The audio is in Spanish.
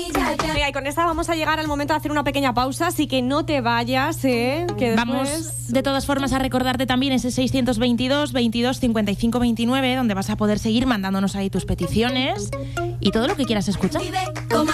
Venga, y con esta vamos a llegar al momento de hacer una pequeña pausa, así que no te vayas, que después... Vamos de todas formas a recordarte también ese 622 22 55 29, donde vas a poder seguir mandándonos ahí tus peticiones y todo lo que quieras escuchar.